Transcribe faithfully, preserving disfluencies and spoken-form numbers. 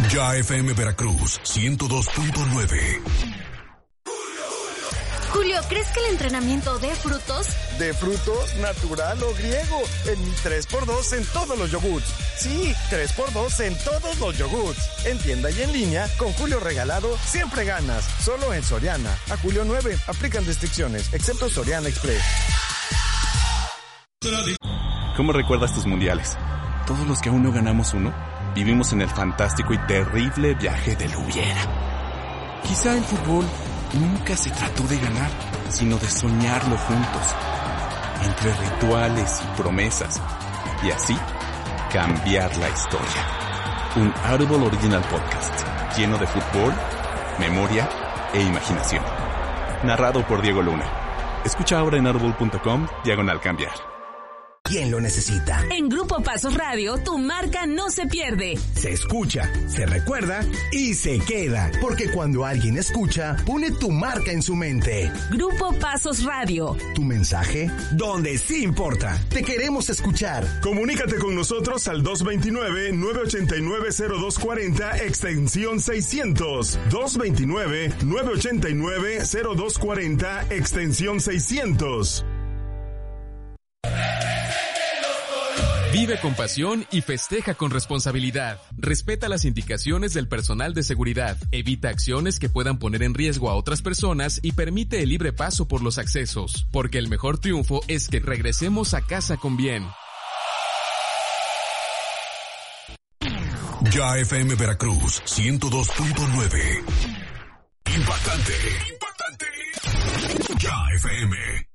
Ya F M Veracruz ciento dos punto nueve. Julio, ¿crees que el entrenamiento dé frutos? ¿De frutos, natural o griego? En mi tres por dos en todos los yogurts. Sí, tres por dos en todos los yogurts. En tienda y en línea, con Julio regalado, siempre ganas. Solo en Soriana. A julio nueve, aplican restricciones, excepto Soriana Express. ¿Cómo recuerdas tus mundiales? Todos los que aún no ganamos uno, vivimos en el fantástico y terrible viaje del hubiera. Quizá el fútbol nunca se trató de ganar, sino de soñarlo juntos, entre rituales y promesas, y así cambiar la historia. Un Audible Original Podcast, lleno de fútbol, memoria e imaginación. Narrado por Diego Luna. Escucha ahora en audible punto com, diagonal cambiar. ¿Quién lo necesita? En Grupo Pasos Radio, tu marca no se pierde. Se escucha, se recuerda y se queda. Porque cuando alguien escucha, pone tu marca en su mente. Grupo Pasos Radio. Tu mensaje, donde sí importa. Te queremos escuchar. Comunícate con nosotros al dos dos nueve, nueve ocho nueve, cero dos cuatro cero, extensión seiscientos. dos dos nueve, nueve ocho nueve, cero dos cuatro cero, extensión seiscientos. Vive con pasión y festeja con responsabilidad. Respeta las indicaciones del personal de seguridad. Evita acciones que puedan poner en riesgo a otras personas y permite el libre paso por los accesos. Porque el mejor triunfo es que regresemos a casa con bien. Ya F M Veracruz ciento dos punto nueve. Impactante. Impactante. Ya F M.